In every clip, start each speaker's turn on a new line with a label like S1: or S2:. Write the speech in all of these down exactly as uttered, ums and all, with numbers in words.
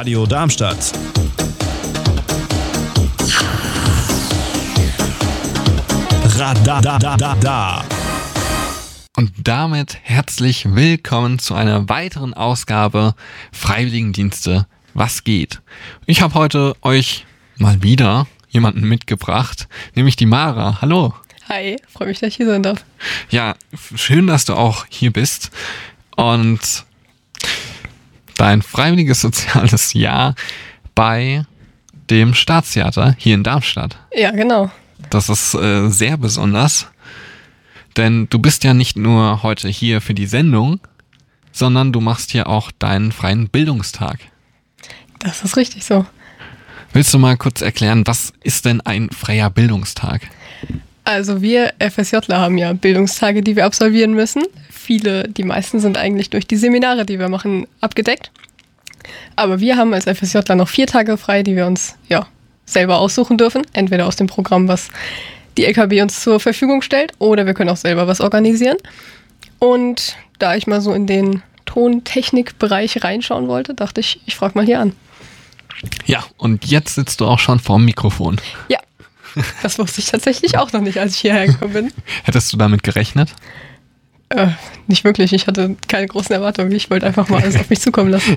S1: Radio Darmstadt. Radadadada.
S2: Und damit herzlich willkommen zu einer weiteren Ausgabe Freiwilligendienste, was geht? Ich habe heute euch mal wieder jemanden mitgebracht, nämlich die Mara. Hallo.
S3: Hi, freue mich, dass ich hier sein darf.
S2: Ja, schön, dass du auch hier bist. Und dein freiwilliges soziales Jahr bei dem Staatstheater hier in Darmstadt.
S3: Ja, genau.
S2: Das ist äh, sehr besonders, denn du bist ja nicht nur heute hier für die Sendung, sondern du machst hier auch deinen freien Bildungstag.
S3: Das ist richtig so.
S2: Willst du mal kurz erklären, was ist denn ein freier Bildungstag?
S3: Also wir FSJler haben ja Bildungstage, die wir absolvieren müssen. Viele, die meisten sind eigentlich durch die Seminare, die wir machen, abgedeckt. Aber wir haben als FSJler noch vier Tage frei, die wir uns ja selber aussuchen dürfen. Entweder aus dem Programm, was die L K B uns zur Verfügung stellt, oder wir können auch selber was organisieren. Und da ich mal so in den Tontechnikbereich reinschauen wollte, dachte ich, ich frage mal hier an.
S2: Ja, und jetzt sitzt du auch schon vorm Mikrofon.
S3: Ja, das wusste ich tatsächlich auch noch nicht, als ich hierher gekommen bin.
S2: Hättest du damit gerechnet?
S3: Äh, nicht wirklich, ich hatte keine großen Erwartungen. Ich wollte einfach mal alles auf mich zukommen lassen.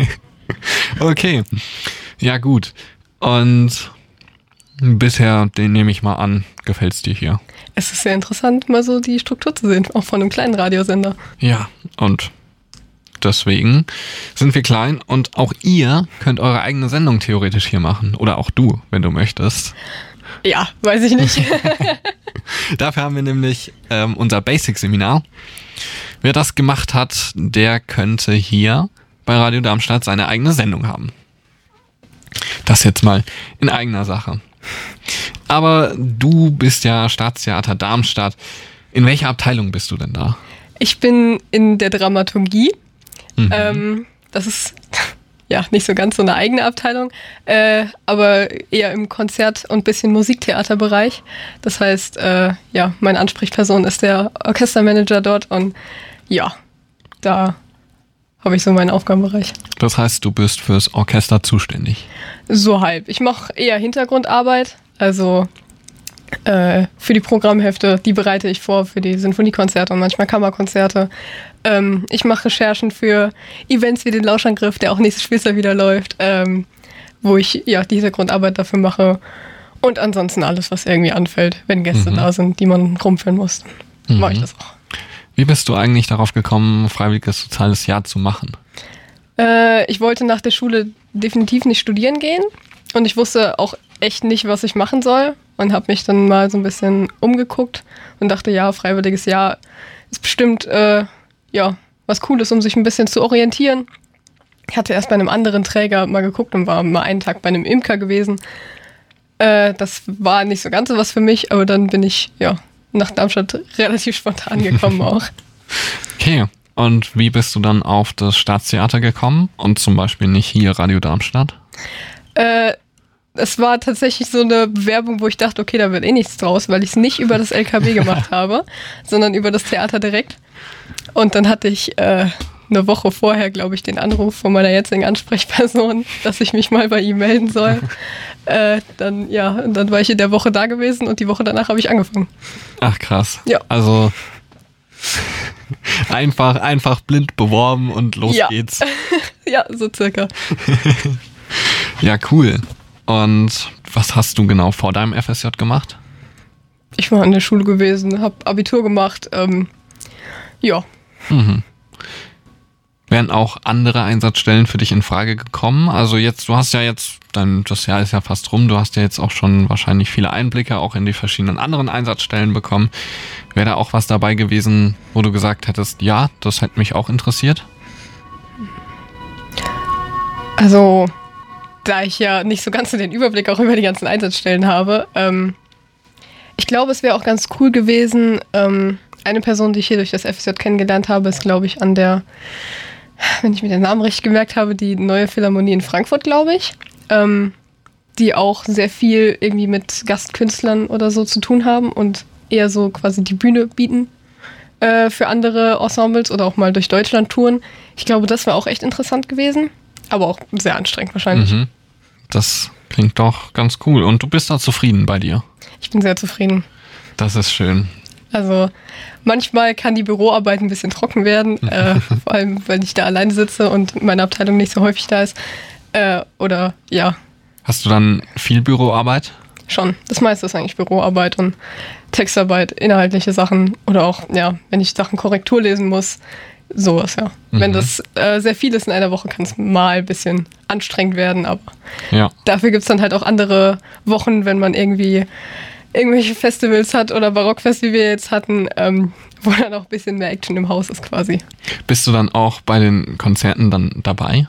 S2: Okay, ja gut. Und bisher, den nehme ich mal an, gefällt es dir hier?
S3: Es ist sehr interessant, mal so die Struktur zu sehen, auch von einem kleinen Radiosender.
S2: Ja, und deswegen sind wir klein und auch ihr könnt eure eigene Sendung theoretisch hier machen. Oder auch du, wenn du möchtest.
S3: Ja, weiß ich nicht.
S2: Dafür haben wir nämlich ähm, unser Basic-Seminar. Wer das gemacht hat, der könnte hier bei Radio Darmstadt seine eigene Sendung haben. Das jetzt mal in eigener Sache. Aber du bist ja Staatstheater Darmstadt. In welcher Abteilung bist du denn da?
S3: Ich bin in der Dramaturgie.
S2: Mhm.
S3: Ähm, das ist ja nicht so ganz so eine eigene Abteilung, äh, aber eher im Konzert- und bisschen Musiktheaterbereich. Das heißt, äh, ja, meine Ansprechperson ist der Orchestermanager dort und ja, da habe ich so meinen Aufgabenbereich.
S2: Das heißt, du bist fürs Orchester zuständig?
S3: So halb. Ich mache eher Hintergrundarbeit, also äh, für die Programmhefte, die bereite ich vor für die Sinfoniekonzerte und manchmal Kammerkonzerte. Ähm, ich mache Recherchen für Events wie den Lauschangriff, der auch nächstes Spieljahr wieder läuft, ähm, wo ich ja die Hintergrundarbeit dafür mache und ansonsten alles, was irgendwie anfällt, wenn Gäste mhm. da sind, die man rumführen muss, mhm. mache ich das auch.
S2: Wie bist du eigentlich darauf gekommen, freiwilliges soziales Jahr zu machen?
S3: Äh, ich wollte nach der Schule definitiv nicht studieren gehen und ich wusste auch echt nicht, was ich machen soll und habe mich dann mal so ein bisschen umgeguckt und dachte, ja, freiwilliges Jahr ist bestimmt äh, ja, was Cooles, um sich ein bisschen zu orientieren. Ich hatte erst bei einem anderen Träger mal geguckt und war mal einen Tag bei einem Imker gewesen. Äh, das war nicht so ganz so was für mich, aber dann bin ich ja nach Darmstadt relativ spontan gekommen auch.
S2: Okay, und wie bist du dann auf das Staatstheater gekommen und zum Beispiel nicht hier Radio Darmstadt?
S3: Äh, es war tatsächlich so eine Bewerbung, wo ich dachte, okay, da wird eh nichts draus, weil ich es nicht über das L K B gemacht habe, sondern über das Theater direkt. Und dann hatte ich äh, eine Woche vorher, glaube ich, den Anruf von meiner jetzigen Ansprechperson, dass ich mich mal bei ihm melden soll. Äh, dann, ja, dann war ich in der Woche da gewesen und die Woche danach habe ich angefangen.
S2: Ach krass.
S3: Ja.
S2: Also einfach, einfach blind beworben und los
S3: ja.
S2: geht's.
S3: Ja, so circa.
S2: Ja, cool. Und was hast du genau vor deinem F S J gemacht?
S3: Ich war in der Schule gewesen, habe Abitur gemacht. Ähm, ja.
S2: Mhm. Wären auch andere Einsatzstellen für dich in Frage gekommen? Also jetzt, du hast ja jetzt, dein, das Jahr ist ja fast rum, du hast ja jetzt auch schon wahrscheinlich viele Einblicke auch in die verschiedenen anderen Einsatzstellen bekommen. Wäre da auch was dabei gewesen, wo du gesagt hättest, ja, das hätte mich auch interessiert?
S3: Also, da ich ja nicht so ganz so den Überblick auch über die ganzen Einsatzstellen habe, ähm, ich glaube, es wäre auch ganz cool gewesen, ähm, eine Person, die ich hier durch das F S J kennengelernt habe, ist, glaube ich, an der, wenn ich mir den Namen richtig gemerkt habe, die Neue Philharmonie in Frankfurt, glaube ich, ähm, die auch sehr viel irgendwie mit Gastkünstlern oder so zu tun haben und eher so quasi die Bühne bieten äh, für andere Ensembles oder auch mal durch Deutschland touren. Ich glaube, das wäre auch echt interessant gewesen. aber auch sehr anstrengend wahrscheinlich.
S2: Mhm. Das klingt doch ganz cool. Und du bist da zufrieden bei dir?
S3: Ich bin sehr zufrieden.
S2: Das ist schön.
S3: Also manchmal kann die Büroarbeit ein bisschen trocken werden, äh, vor allem, wenn ich da alleine sitze und meine Abteilung nicht so häufig da ist. Äh, oder ja.
S2: Hast du dann viel Büroarbeit?
S3: Schon. Das meiste ist eigentlich Büroarbeit und Textarbeit, inhaltliche Sachen oder auch, ja, wenn ich Sachen Korrektur lesen muss, sowas, ja. Mhm. Wenn das äh, sehr viel ist in einer Woche, kann es mal ein bisschen anstrengend werden, aber
S2: ja.
S3: Dafür gibt es dann halt auch andere Wochen, wenn man irgendwie irgendwelche Festivals hat oder Barockfest, wie wir jetzt hatten, ähm, wo dann auch ein bisschen mehr Action im Haus ist quasi.
S2: Bist du dann auch bei den Konzerten dann dabei?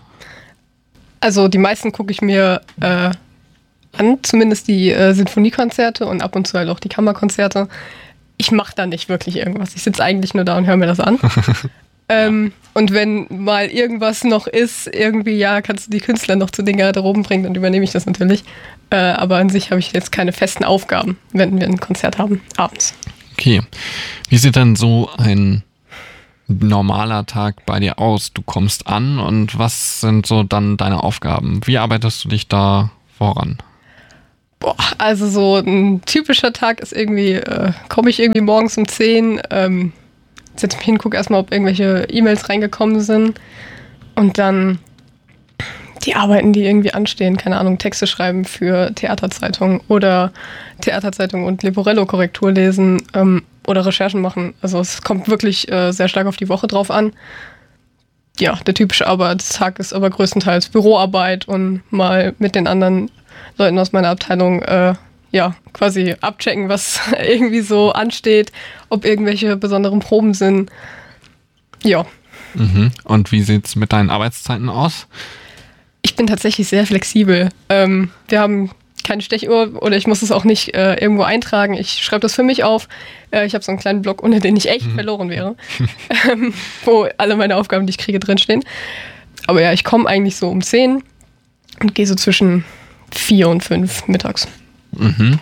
S3: Also die meisten gucke ich mir äh, an, zumindest die äh, Sinfoniekonzerte und ab und zu halt auch die Kammerkonzerte. Ich mache da nicht wirklich irgendwas. Ich sitze eigentlich nur da und höre mir das an. ähm, und wenn mal irgendwas noch ist, irgendwie, ja, kannst du die Künstler noch zu den Garderoben bringen, dann übernehme ich das natürlich. Äh, aber an sich habe ich jetzt keine festen Aufgaben, wenn wir ein Konzert haben, abends.
S2: Okay. Wie sieht dann so ein normaler Tag bei dir aus? Du kommst an und was sind so dann deine Aufgaben? Wie arbeitest du dich da voran?
S3: Boah, also so ein typischer Tag ist irgendwie, äh, komme ich irgendwie morgens um zehn, ähm, setze mich hin, gucke erstmal, ob irgendwelche E-Mails reingekommen sind und dann die Arbeiten, die irgendwie anstehen, keine Ahnung, Texte schreiben für Theaterzeitungen oder Theaterzeitungen und Leporello-Korrektur lesen ähm, oder Recherchen machen. Also es kommt wirklich äh, sehr stark auf die Woche drauf an. Ja, der typische Arbeitstag ist aber größtenteils Büroarbeit und mal mit den anderen Leuten aus meiner Abteilung äh, ja, quasi abchecken, was irgendwie so ansteht, ob irgendwelche besonderen Proben sind. Ja.
S2: Mhm. Und wie sieht's mit deinen Arbeitszeiten aus?
S3: Ich bin tatsächlich sehr flexibel. Ähm, wir haben keine Stechuhr oder ich muss es auch nicht äh, irgendwo eintragen. Ich schreibe das für mich auf. Äh, ich habe so einen kleinen Block, ohne den ich echt mhm. verloren wäre, ähm, wo alle meine Aufgaben, die ich kriege, drinstehen. Aber ja, ich komme eigentlich so um zehn und gehe so zwischen vier und fünf mittags.
S2: Mhm.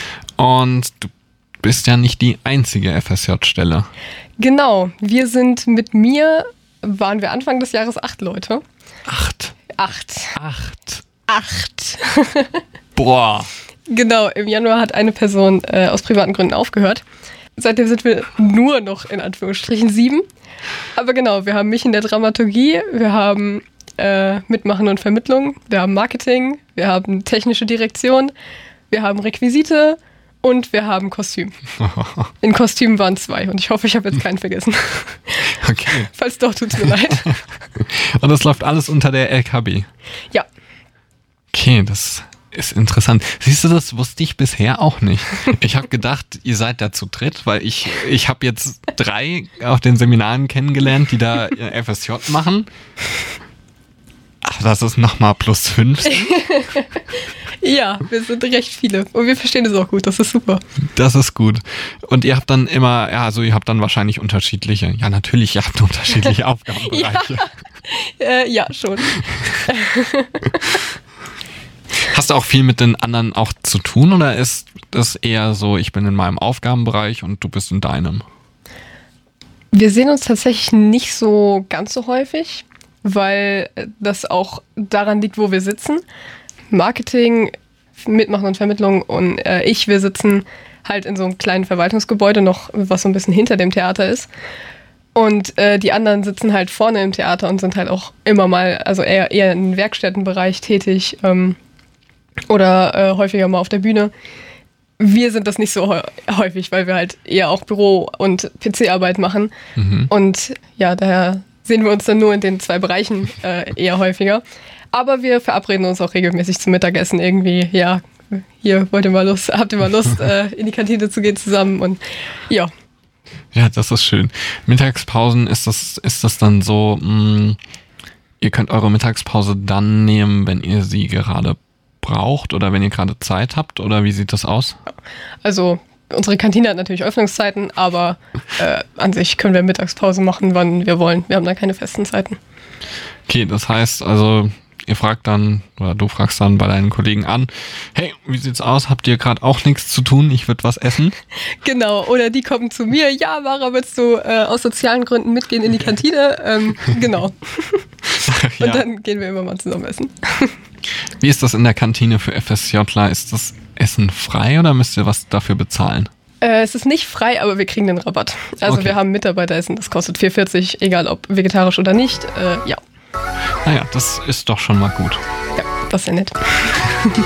S2: Und du bist ja nicht die einzige F S J-Stelle.
S3: Genau. Wir sind mit mir, waren wir Anfang des Jahres acht Leute.
S2: Acht?
S3: Acht.
S2: Acht.
S3: Acht.
S2: Boah.
S3: Genau, im Januar hat eine Person äh, aus privaten Gründen aufgehört. Seitdem sind wir nur noch in Anführungsstrichen sieben. Aber genau, wir haben mich in der Dramaturgie, wir haben äh, Mitmachen und Vermittlung, wir haben Marketing, wir haben technische Direktion, wir haben Requisite und wir haben Kostüm. In Kostüm waren zwei und ich hoffe, ich habe jetzt keinen vergessen.
S2: Okay.
S3: Falls doch, tut's mir leid.
S2: Und das läuft alles unter der L K B?
S3: Ja.
S2: Okay, das ist interessant. Siehst du, das wusste ich bisher auch nicht. Ich habe gedacht, ihr seid da zu dritt, weil ich, ich habe jetzt drei auf den Seminaren kennengelernt, die da F S J machen. Ach, das ist nochmal plus fünf.
S3: Ja, wir sind recht viele. Und wir verstehen es auch gut, das ist super.
S2: Das ist gut. Und ihr habt dann immer, ja, also ihr habt dann wahrscheinlich unterschiedliche, ja natürlich, ihr habt unterschiedliche Aufgabenbereiche.
S3: Ja, äh, ja schon.
S2: Hast du auch viel mit den anderen auch zu tun oder ist das eher so, ich bin in meinem Aufgabenbereich und du bist in deinem?
S3: Wir sehen uns tatsächlich nicht so ganz so häufig, weil das auch daran liegt, wo wir sitzen. Marketing, Mitmachen und Vermittlung und äh, ich, wir sitzen halt in so einem kleinen Verwaltungsgebäude noch, was so ein bisschen hinter dem Theater ist. Und äh, die anderen sitzen halt vorne im Theater und sind halt auch immer mal, also eher, eher im Werkstättenbereich tätig ähm, oder äh, häufiger mal auf der Bühne. Wir sind das nicht so häufig, weil wir halt eher auch Büro- und P C-Arbeit machen. Mhm. Und ja, daher sehen wir uns dann nur in den zwei Bereichen äh, eher häufiger. Aber wir verabreden uns auch regelmäßig zum Mittagessen irgendwie. Ja, hier wollt ihr mal Lust, habt ihr mal Lust, äh, in die Kantine zu gehen zusammen und ja.
S2: Ja, das ist schön. Mittagspausen, ist das, ist das dann so, mh, ihr könnt eure Mittagspause dann nehmen, wenn ihr sie gerade braucht oder wenn ihr gerade Zeit habt oder wie sieht das aus?
S3: Also unsere Kantine hat natürlich Öffnungszeiten, aber äh, an sich können wir Mittagspause machen, wann wir wollen. Wir haben da keine festen Zeiten.
S2: Okay, das heißt also, ihr fragt dann, oder du fragst dann bei deinen Kollegen an, hey, wie sieht's aus? Habt ihr gerade auch nichts zu tun? Ich würde was essen.
S3: Genau, oder die kommen zu mir, ja, Mara, willst du äh, aus sozialen Gründen mitgehen in die Kantine? Ähm, genau.
S2: Ja.
S3: Und dann gehen wir immer mal zusammen essen.
S2: Wie ist das in der Kantine für FSJler? Ist das Essen frei oder müsst ihr was dafür bezahlen?
S3: Äh, es ist nicht frei, aber wir kriegen den Rabatt. Also
S2: Okay.
S3: wir haben Mitarbeiteressen, das kostet vier vierzig, egal ob vegetarisch oder nicht. Äh, ja.
S2: Naja, das ist doch schon mal gut.
S3: ja, das ist ja nett.